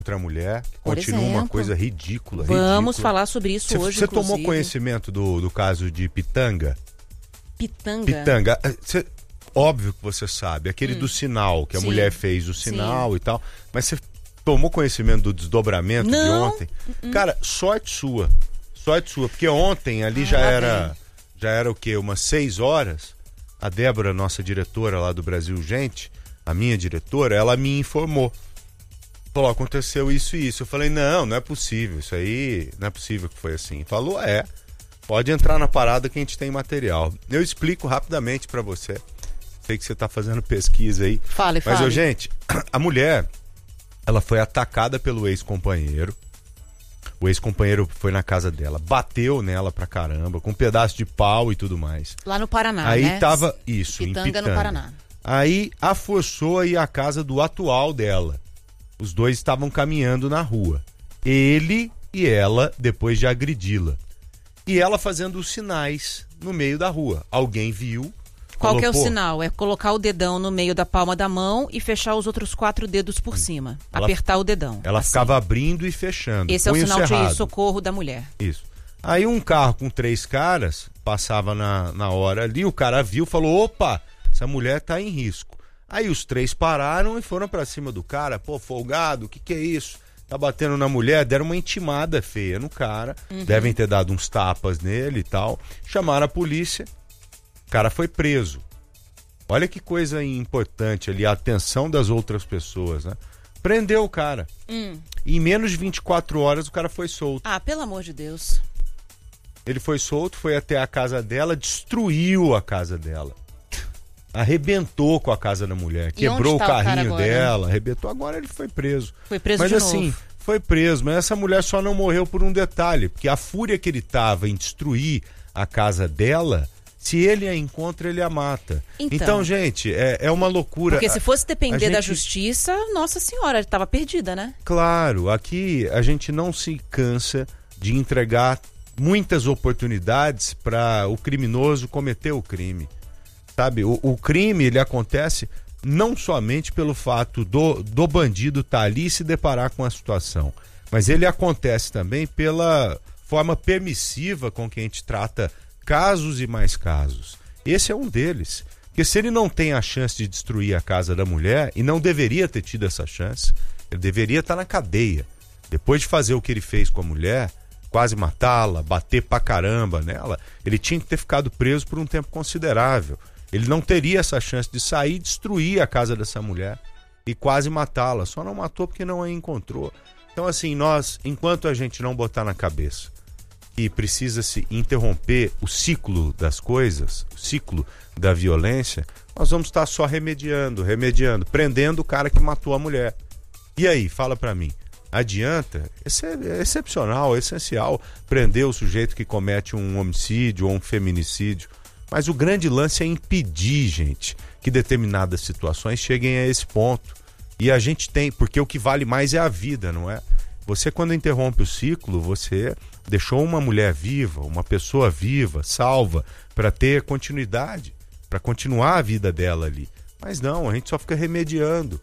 Contra a mulher, que Por continua exemplo. uma coisa ridícula. Vamos ridícula. falar sobre isso hoje, Você inclusive. tomou conhecimento do caso de Pitanga? Pitanga? Pitanga. Óbvio que você sabe. Aquele do sinal, que a Sim. mulher fez o sinal e tal. Mas você tomou conhecimento do desdobramento de ontem? Cara, sorte sua. Sorte sua. Porque ontem ali já era o quê? Umas 6 horas. A Débora, nossa diretora lá do Brasil Gente, a minha diretora, ela me informou. Falou, aconteceu isso e isso. Eu falei, não é possível, isso aí não é possível que foi assim. Falou, pode entrar na parada que a gente tem material. Eu explico rapidamente pra você. Sei que você tá fazendo pesquisa aí. Fale. Mas, gente, a mulher, ela foi atacada pelo ex-companheiro. O ex-companheiro foi na casa dela, bateu nela pra caramba, com um pedaço de pau e tudo mais. Lá no Paraná, aí né? Tava isso, Pitanga, em Pitanga. no Paraná. Aí a forçou a ir à casa do atual dela. Os dois estavam caminhando na rua. Ele e ela, depois de agredi-la. E ela fazendo os sinais no meio da rua. Alguém viu. Qual falou, que é o sinal? É colocar o dedão no meio da palma da mão e fechar os outros 4 dedos por cima. Apertar o dedão. Ela assim. ficava abrindo e fechando. Esse é o punho sinal cerrado. de socorro da mulher. Isso. Aí um carro com 3 caras passava na hora ali, o cara viu, falou, opa, essa mulher tá em risco. Aí os 3 pararam e foram pra cima do cara, pô, folgado, o que é isso? Tá batendo na mulher, deram uma intimada feia no cara, devem ter dado uns tapas nele e tal, chamaram a polícia, o cara foi preso. Olha que coisa importante ali, a atenção das outras pessoas, né? Prendeu o cara. Em menos de 24 horas o cara foi solto. Ah, pelo amor de Deus. Ele foi solto, foi até a casa dela, destruiu a casa dela. Arrebentou com a casa da mulher, quebrou o carrinho dela, arrebentou. Agora ele foi preso. Foi preso mas de assim, novo. foi preso, mas essa mulher só não morreu por um detalhe, porque a fúria que ele tava em destruir a casa dela, se ele a encontra, ele a mata. Então gente, é uma loucura. Porque se fosse depender da gente... justiça, nossa senhora, ele estava perdida, né? Claro, aqui a gente não se cansa de entregar muitas oportunidades para o criminoso cometer o crime. Sabe, o crime, ele acontece não somente pelo fato do bandido estar ali e se deparar com a situação, mas ele acontece também pela forma permissiva com que a gente trata casos e mais casos. Esse é um deles. Porque se ele não tem a chance de destruir a casa da mulher, e não deveria ter tido essa chance, ele deveria estar na cadeia. Depois de fazer o que ele fez com a mulher, quase matá-la, bater pra caramba nela, ele tinha que ter ficado preso por um tempo considerável. Ele não teria essa chance de sair e destruir a casa dessa mulher e quase matá-la. Só não matou porque não a encontrou. Então, assim, nós, enquanto a gente não botar na cabeça que precisa-se interromper o ciclo das coisas, o ciclo da violência, nós vamos estar só remediando, prendendo o cara que matou a mulher. E aí, fala pra mim, adianta? É excepcional, é essencial prender o sujeito que comete um homicídio ou um feminicídio. Mas o grande lance é impedir, gente, que determinadas situações cheguem a esse ponto. E a gente tem, porque o que vale mais é a vida, não é? Você, quando interrompe o ciclo, você deixou uma mulher viva, uma pessoa viva, salva, para ter continuidade, para continuar a vida dela ali. Mas não, a gente só fica remediando,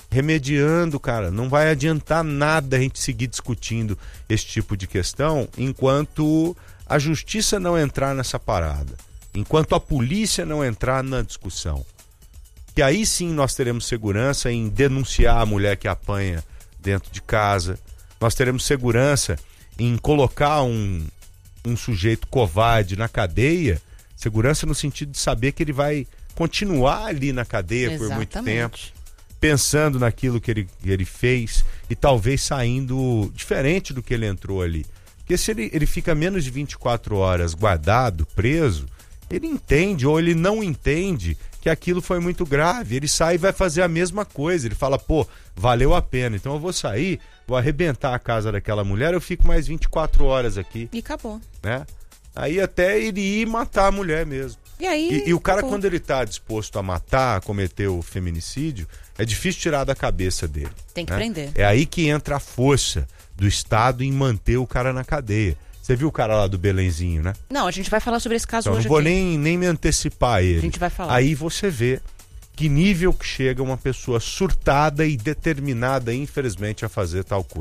cara. Não vai adiantar nada a gente seguir discutindo esse tipo de questão enquanto a justiça não entrar nessa parada. Enquanto a polícia não entrar na discussão. Que aí sim nós teremos segurança em denunciar a mulher que apanha dentro de casa. Nós teremos segurança em colocar um sujeito covarde na cadeia. Segurança no sentido de saber que ele vai continuar ali na cadeia por muito tempo. Pensando naquilo que ele fez e talvez saindo diferente do que ele entrou ali. Porque se ele fica menos de 24 horas guardado, preso, ele entende ou ele não entende que aquilo foi muito grave. Ele sai e vai fazer a mesma coisa. Ele fala, pô, valeu a pena. Então eu vou sair, vou arrebentar a casa daquela mulher, eu fico mais 24 horas aqui. E acabou. Né? Aí até ele ir matar a mulher mesmo. E o cara, quando ele tá disposto a matar, a cometer o feminicídio, é difícil tirar da cabeça dele. Tem que prender. É aí que entra a força do Estado em manter o cara na cadeia. Você viu o cara lá do Belenzinho, né? Não, a gente vai falar sobre esse caso então, hoje não vou aqui. nem me antecipar a ele. A gente vai falar. Aí você vê que nível que chega uma pessoa surtada e determinada, infelizmente, a fazer tal coisa.